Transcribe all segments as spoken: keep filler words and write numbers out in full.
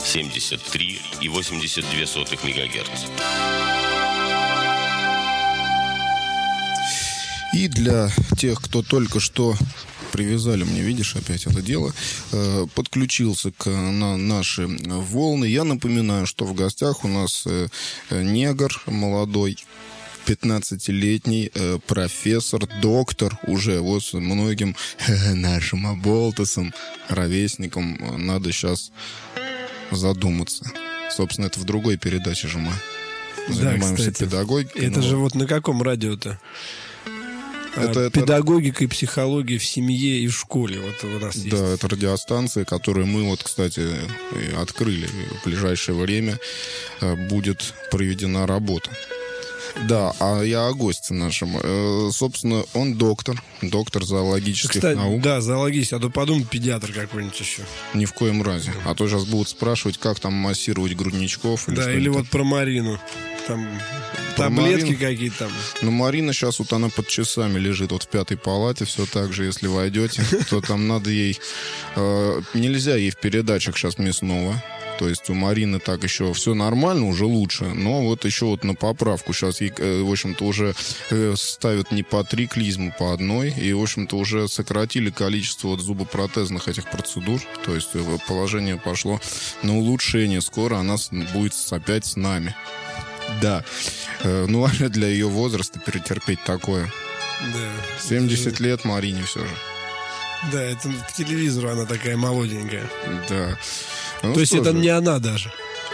семьдесят три и восемьдесят две сотых мегагерца. И для тех, кто только что привязали мне, видишь, опять это дело, э, подключился к на наши волны, я напоминаю, что в гостях у нас э, негр молодой, пятнадцатилетний э, профессор, доктор уже, вот с многим э, нашим оболтусом, ровесником надо сейчас задуматься. Собственно, это в другой передаче же мы занимаемся, да, педагогикой. Это но... же вот на каком радио-то? Это, а, это... Педагогика и психология в семье и в школе. Вот у нас есть. Да, это радиостанция, которую мы вот, кстати, открыли. В ближайшее время будет проведена работа. Да, а я о госте нашем. Э, собственно, он доктор, доктор зоологических Кстати, наук. Да, зоологический, а то подумай, педиатр какой-нибудь еще. Ни в коем разе. А то сейчас будут спрашивать, как там массировать грудничков. Или да, или вот про Марину. Там про таблетки Марину... какие-то там. Ну, Марина сейчас вот она под часами лежит вот в пятой палате. Все так же, если войдете, то там надо ей... Э, нельзя ей в передачах сейчас мясного. То есть у Марины так еще все нормально, уже лучше. Но вот еще вот на поправку сейчас ей, в общем-то, уже ставят не по три клизмы, по одной. И, в общем-то, уже сократили количество вот зубопротезных этих процедур. То есть положение пошло на улучшение. Скоро она будет опять с нами. Да. Ну, а для ее возраста перетерпеть такое. Да. семьдесят лет Марине все же. Да, это по телевизору она такая молоденькая. Да. Ну, то есть это же. не она даже.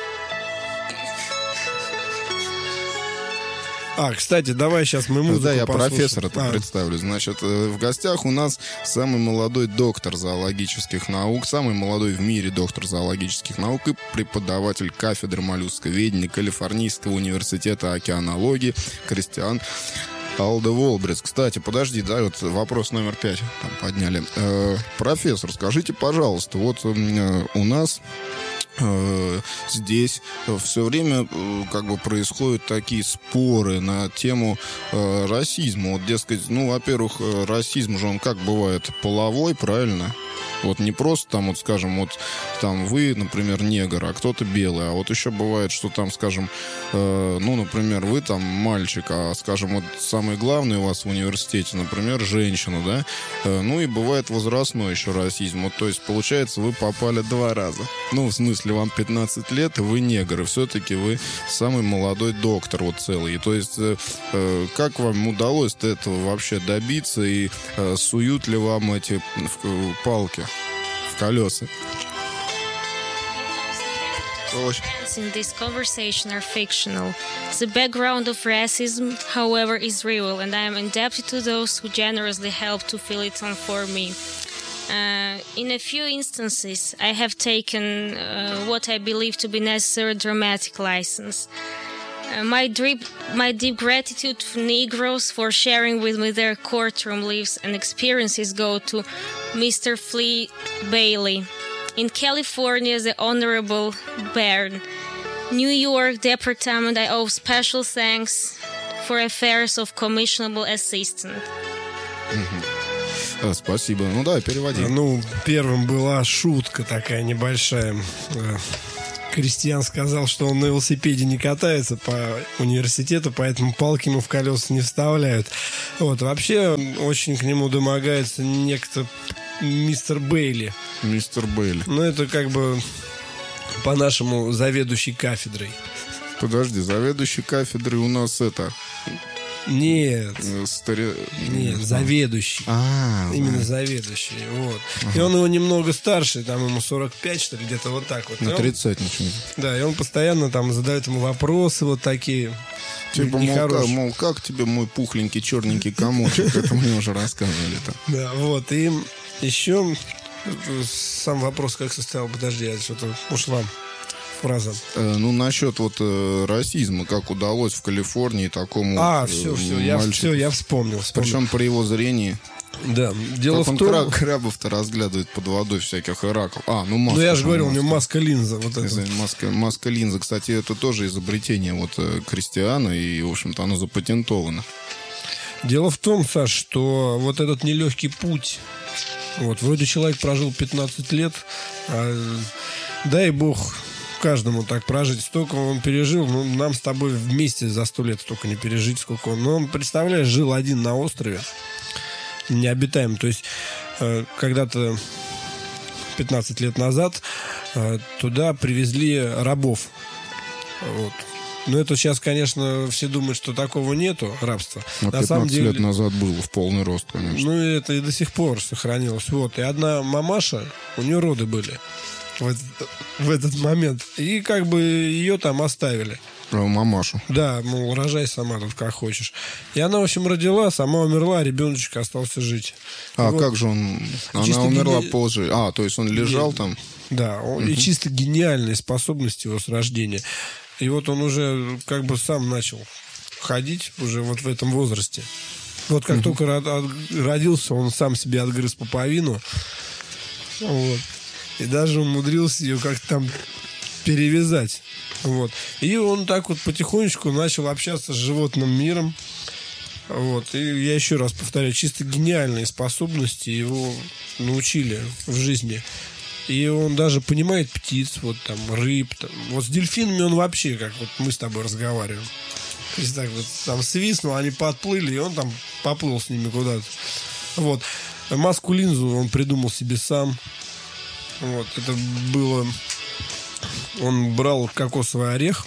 А, кстати, давай сейчас мы музыку Да, я послушаем. профессора-то а. представлю. Значит, в гостях у нас самый молодой доктор зоологических наук, самый молодой в мире доктор зоологических наук и преподаватель кафедры моллюсковедения Калифорнийского университета океанологии Кристиан Алдеволбрис. Кстати, подожди, да, вот вопрос номер пять там подняли. Э, профессор, скажите, пожалуйста, вот э, у нас э, здесь все время э, как бы происходят такие споры на тему э, расизма. Вот, дескать, ну, во-первых, э, расизм же он как бывает половой, правильно? Вот не просто там, вот, скажем, вот там вы, например, негр, а кто-то белый. А вот еще бывает, что там, скажем, э, ну, например, вы там мальчик, а, скажем, вот самый главный у вас в университете, например, женщина, да? Э, ну и бывает возрастной еще расизм. Вот, то есть, получается, вы попали два раза. Ну, в смысле, вам пятнадцать лет, и вы негр, и все-таки вы самый молодой доктор вот целый. И, то есть, э, э, как вам удалось-то этого вообще добиться, и э, суют ли вам эти э, палки в колеса? In this conversation are fictional. The background of racism, however, is real, and I am indebted to those who generously helped to fill it on for me. Uh, in a few instances, I have taken uh, what I believe to be necessary dramatic license. Uh, my, deep, my deep gratitude to Negroes for sharing with me their courtroom lives and experiences go to Mister Flea Bailey. In California, the Honorable Baird. New York Department, I owe special thanks for affairs of commissionable assistant. А, спасибо. Ну да, переводи. Ну, первым была шутка такая небольшая. Кристиан сказал, что он на велосипеде не катается по университету, поэтому палки ему в колеса не вставляют. Вот, вообще, очень к нему домогается некто мистер Бейли. Мистер Бейли. Ну, это как бы по-нашему заведующий кафедрой. Подожди, заведующий кафедрой у нас это... Нет. Старе... Нет, заведующий. А, Именно да. заведующий. Вот. Ага. И он его немного старше, там ему сорок пять, что ли, где-то вот так вот. На тридцать ничего. Да, и он постоянно там задает ему вопросы вот такие. Типа, мол как, мол, как тебе мой пухленький черненький комочек? Это мне уже рассказывали-то. Да, вот. И еще сам вопрос как состоял. Подожди, я что-то ушла. Фраза. Э, ну, насчет вот э, расизма, как удалось в Калифорнии такому А, э, все, все, я, все, я вспомнил, вспомнил. Причем при его зрении. Да, дело как в он том... краб, крабов-то разглядывает под водой всяких ираков. А, ну маска. Ну, я же говорил, маска. у него маска-линза. Вот это. Маска, маска-линза. Кстати, это тоже изобретение вот Кристиана, и, в общем-то, оно запатентовано. Дело в том, Саш, что вот этот нелегкий путь, вот, вроде человек прожил пятнадцать лет, а, дай бог... каждому так прожить. Столько он пережил, ну, нам с тобой вместе за сто лет столько не пережить, сколько он. Но он, представляешь, жил один на острове, необитаемом. То есть, э, когда-то пятнадцать лет назад э, туда привезли рабов. Вот. Но это сейчас, конечно, все думают, что такого нету, рабства. Но на самом деле, лет назад было в полный рост, конечно. Ну, это и до сих пор сохранилось. Вот. И одна мамаша, у нее роды были в этот, в этот момент. И как бы ее там оставили. Мамашу. Да, мол, рожай сама тут как хочешь. И она, в общем, родила, сама умерла, а ребеночек остался жить. А вот. как же он... Она Чисто умерла гени... позже. А, то есть он лежал Ген... там? Да, он... угу. И чисто гениальные способности его с рождения. И вот он уже как бы сам начал ходить уже вот в этом возрасте. Вот как угу. только родился, он сам себе отгрыз пуповину. Вот. И даже умудрился ее как-то там перевязать. Вот. И он так вот потихонечку начал общаться с животным миром. Вот. И я еще раз повторяю, чисто гениальные способности его научили в жизни. И он даже понимает птиц, вот там, рыб. Там. Вот с дельфинами он вообще, как вот мы с тобой разговариваем. То есть так вот там свистнул, они подплыли, и он там поплыл с ними куда-то. Вот. Маску-линзу он придумал себе сам. Вот. Это было... Он брал кокосовый орех,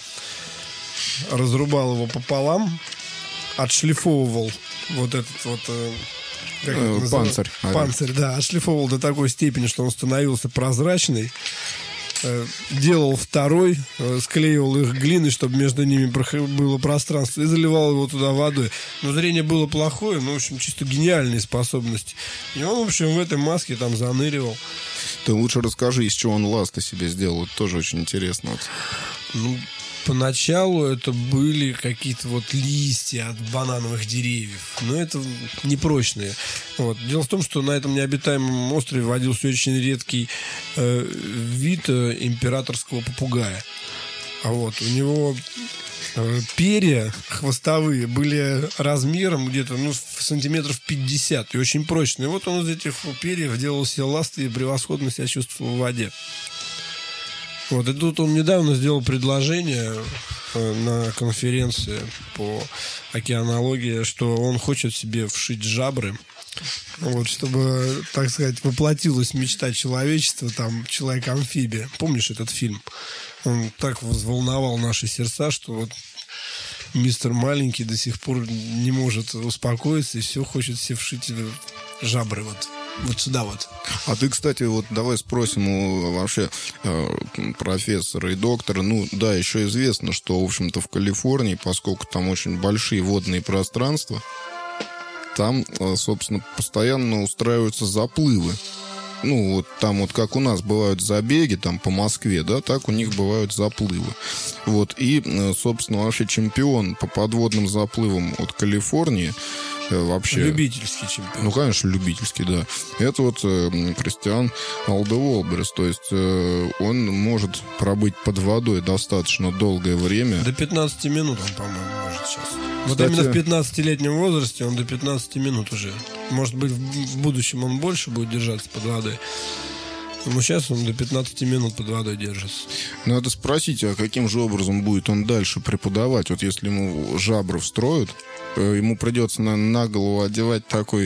разрубал его пополам, отшлифовывал вот этот вот... Как э, панцирь. Панцирь, да, отшлифовывал до такой степени, что он становился прозрачный. Э, делал второй, э, склеивал их глиной, чтобы между ними было пространство, и заливал его туда водой. Но зрение было плохое, ну, в общем, чисто гениальные способности. И он, в общем, в этой маске там заныривал. Ты лучше расскажи, из чего он ласты себе сделал. Это тоже очень интересно. Ну, поначалу это были какие-то вот листья от банановых деревьев. Но это непрочные. Вот. Дело в том, что на этом необитаемом острове водился очень редкий э, вид э, императорского попугая. А вот у него э, перья хвостовые были размером где-то ну, сантиметров пятьдесят и очень прочные. Вот он из этих перьев делал себе ласты и превосходно себя чувствовал в воде. Вот, и тут он недавно сделал предложение на конференции по океанологии, что он хочет себе вшить жабры, вот, чтобы, так сказать, воплотилась мечта человечества, там, человек-амфибия. Помнишь этот фильм? Он так взволновал наши сердца, что вот мистер Маленький до сих пор не может успокоиться и все хочет себе вшить жабры, вот. Вот сюда вот. А ты, кстати, вот давай спросим у вообще э, профессора и доктора. Ну, да, еще известно, что, в общем-то, в Калифорнии, поскольку там очень большие водные пространства, там, э, собственно, постоянно устраиваются заплывы. Ну, вот там вот как у нас бывают забеги, там по Москве, да, так у них бывают заплывы. Вот, и, э, собственно, вообще чемпион по подводным заплывам от Калифорнии вообще... Любительский чемпион. Ну, конечно, любительский, да. Это вот э, Кристиан Алдеволберс. То есть э, он может пробыть под водой достаточно долгое время. До пятнадцати минут он, по-моему, может сейчас. Вот Кстати, именно в пятнадцатилетнем возрасте он до пятнадцати минут уже. Может быть, в будущем он больше будет держаться под водой. Но сейчас он до пятнадцати минут под водой держится. Надо спросить, а каким же образом будет он дальше преподавать? Вот если ему жабры встроят, ему придется на, на голову одевать такой